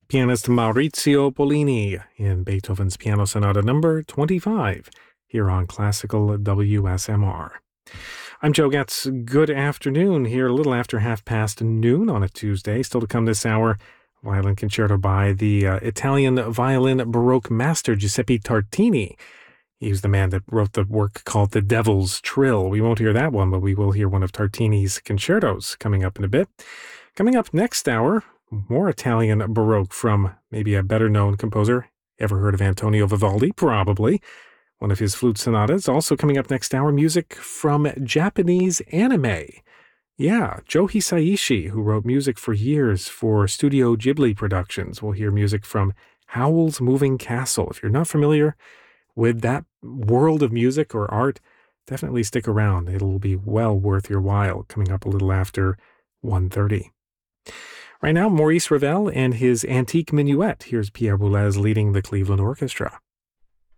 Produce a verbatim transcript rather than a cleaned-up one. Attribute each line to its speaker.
Speaker 1: Pianist Maurizio Pollini in Beethoven's Piano Sonata number twenty-five here on Classical W S M R. I'm Joe Getz. Good afternoon here, a little after half past noon on a Tuesday. Still to come this hour, violin concerto by the uh, Italian violin Baroque master Giuseppe Tartini. He was the man that wrote the work called The Devil's Trill. We won't hear that one, but we will hear one of Tartini's concertos coming up in a bit. Coming up next hour, more Italian Baroque from maybe a better-known composer. Ever heard of Antonio Vivaldi? Probably. One of his flute sonatas. Also coming up next hour, music from Japanese anime. Yeah, Joe Hisaishi, who wrote music for years for Studio Ghibli productions. We'll hear music from Howl's Moving Castle. If you're not familiar with that world of music or art, definitely stick around. It'll be well worth your while, coming up a little after one thirty. Right now, Maurice Ravel and his Antique Minuet. Here's Pierre Boulez leading the Cleveland Orchestra.